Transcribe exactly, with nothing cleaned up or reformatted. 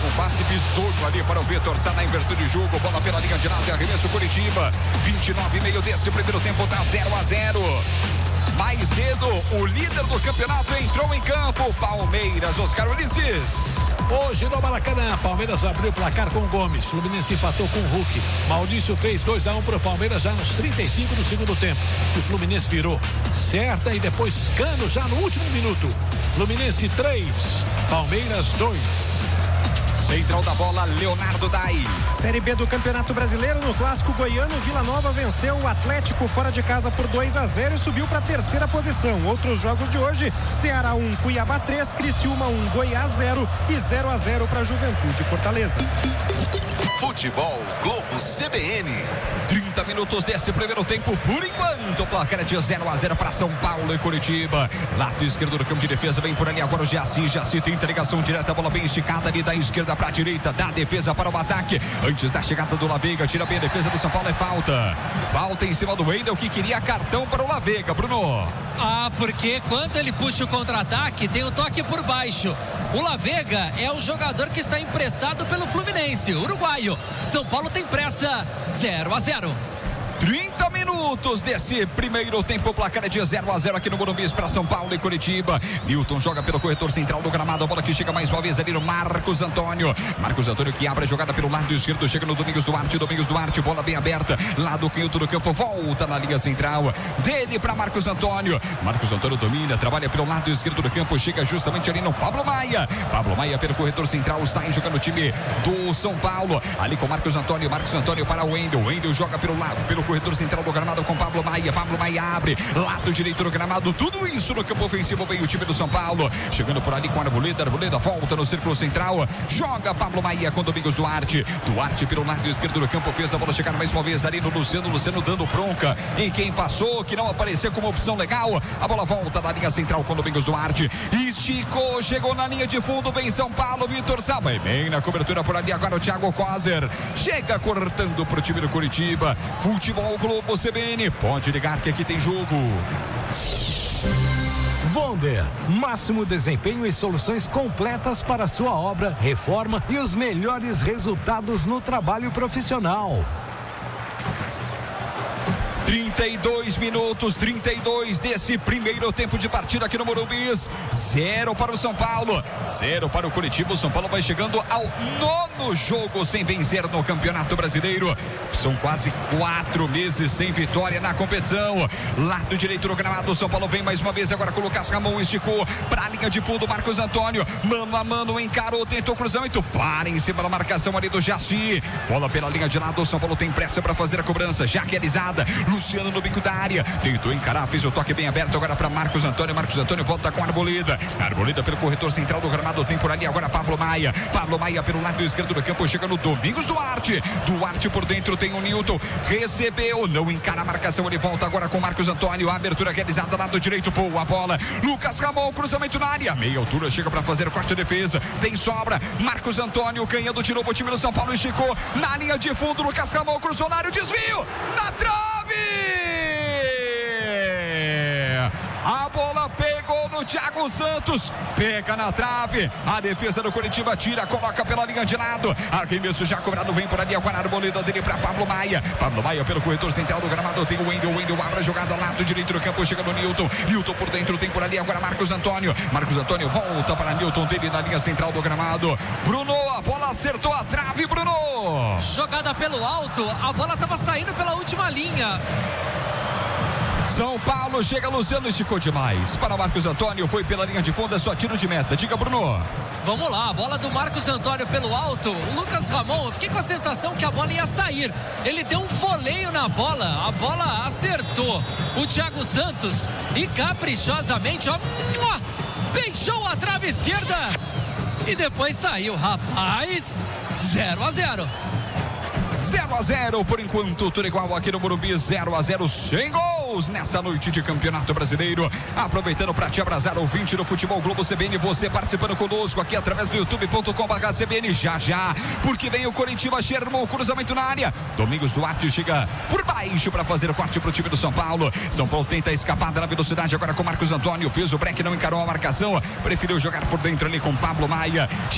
Um passe bizonho ali para o Vitor Sá na inversão de jogo. Bola pela linha de lado e arremesso Curitiba. vinte e nove e meio desse primeiro tempo, tá zero a zero. Mais cedo, o líder do campeonato entrou em campo. Palmeiras, Oscar Ulisses. Hoje no Maracanã, Palmeiras abriu o placar com o Gomes. Fluminense empatou com o Hulk. Maurício fez dois a um para o Palmeiras já nos trinta e cinco do segundo tempo. O Fluminense virou. Certa e depois Cano já no último minuto. Fluminense três, Palmeiras dois. Central da bola, Leonardo Dai. Série B do Campeonato Brasileiro, no clássico goiano, Vila Nova venceu o Atlético fora de casa por dois a zero e subiu para a terceira posição. Outros jogos de hoje: Ceará um, Cuiabá três, Criciúma um, Goiás zero e zero a zero para Juventude Fortaleza. Futebol Globo C B N. trinta minutos desse primeiro tempo, por enquanto, o placar é de zero a zero para São Paulo e Curitiba. Lado esquerdo do campo de defesa, vem por ali agora o Jaci. Jaci tem ligação direta, a bola bem esticada ali da esquerda para a direita, da defesa para o ataque. Antes da chegada do Lavega, tira bem a defesa do São Paulo, é falta. Falta em cima do Wendel, que queria cartão para o Lavega, Bruno. Ah, porque quando ele puxa o contra-ataque, tem o toque por baixo. O Lavega é o jogador que está emprestado pelo Fluminense, uruguaio. São Paulo tem pressa, zero a zero. trinta minutos desse primeiro tempo, o placar é de zero a zero aqui no Morumbi para São Paulo e Curitiba. Newton joga pelo corretor central do gramado, a bola que chega mais uma vez ali no Marcos Antônio. Marcos Antônio que abre a jogada pelo lado esquerdo, chega no Domingos Duarte, Domingos Duarte, bola bem aberta, lá do canhoto do campo, volta na linha central, dele para Marcos Antônio. Marcos Antônio domina, trabalha pelo lado esquerdo do campo, chega justamente ali no Pablo Maia. Pablo Maia pelo corretor central, sai jogando o time do São Paulo, ali com Marcos Antônio, Marcos Antônio para o Wendel, Wendel joga pelo lado, pelo corredor central do gramado com Pablo Maia, Pablo Maia abre, lado direito do gramado, tudo isso no campo ofensivo, vem o time do São Paulo, chegando por ali com a Arboleda, Arboleda volta no círculo central, joga Pablo Maia com Domingos Duarte, Duarte pelo lado esquerdo do campo, fez a bola chegar mais uma vez ali no Luciano, Luciano dando bronca em quem passou, que não apareceu como opção legal, a bola volta na linha central com Domingos Duarte, esticou, chegou na linha de fundo, vem São Paulo, Vitor Sá, vai bem na cobertura por ali, agora o Thiago Kozer, chega cortando pro time do Curitiba, Futebol Globo C B N, pode ligar que aqui tem jogo. Vonder, máximo desempenho e soluções completas para sua obra, reforma e os melhores resultados no trabalho profissional. trinta e dois minutos, trinta e dois desse primeiro tempo de partida aqui no Morumbi. Zero para o São Paulo, zero para o Curitiba. O São Paulo vai chegando ao nono jogo sem vencer no Campeonato Brasileiro. São quase quatro meses sem vitória na competição. Lado direito do gramado, o São Paulo vem mais uma vez agora com o Lucas Ramon, esticou para a linha de fundo, Marcos Antônio, mano a mano, encarou, tentou cruzamento, para em cima da marcação ali do Jaci. Bola pela linha de lado, o São Paulo tem pressa para fazer a cobrança, já realizada. Luciano no bico da área, tentou encarar, fez o toque bem aberto agora para Marcos Antônio, Marcos Antônio volta com a Arboleda, Arboleda pelo corretor central do gramado, tem por ali agora Pablo Maia, Pablo Maia pelo lado esquerdo do campo, chega no Domingos Duarte, Duarte por dentro tem o Newton, recebeu, não encara a marcação, ele volta agora com Marcos Antônio, a abertura realizada lado direito, boa bola, Lucas Ramon, cruzamento na área, meia altura, chega para fazer o corte de defesa, tem sobra, Marcos Antônio ganhando de novo o time do São Paulo, esticou na linha de fundo, Lucas Ramon, cruzou na área, desvio, na trave! A bola pegou no Thiago Santos, pega na trave, a defesa do Curitiba tira, coloca pela linha de lado, arremesso já cobrado, vem por ali agora a Arboleda dele para Pablo Maia, Pablo Maia pelo corredor central do gramado, tem o Wendel, Wendel abre a jogada lado direito do campo, chega no Newton, Newton por dentro, tem por ali agora Marcos Antônio, Marcos Antônio volta para Newton dele na linha central do gramado, Bruno, a bola acertou a trave, Bruno! Jogada pelo alto, a bola estava saindo pela última linha. São Paulo chega, Luciano esticou demais. Para Marcos Antônio, foi pela linha de fundo, é só tiro de meta. Diga, Bruno. Vamos lá, a bola do Marcos Antônio pelo alto. O Lucas Ramon, eu fiquei com a sensação que a bola ia sair. Ele deu um voleio na bola, a bola acertou o Thiago Santos e caprichosamente, ó, beijou a trave esquerda e depois saiu. Rapaz, zero a zero. zero a zero por enquanto, tudo igual aqui no Morumbi, zero a zero, sem gols nessa noite de Campeonato Brasileiro. Aproveitando para te abrasar, ouvinte do Futebol Globo C B N, você participando conosco aqui através do youtube ponto com barra C B N, já já, porque vem o Coritiba, Sherman, cruzamento na área, Domingos Duarte chega por baixo para fazer o corte para o time do São Paulo. São Paulo tenta escapar da velocidade agora com Marcos Antônio, fez o break, não encarou a marcação, preferiu jogar por dentro ali com Pablo Maia.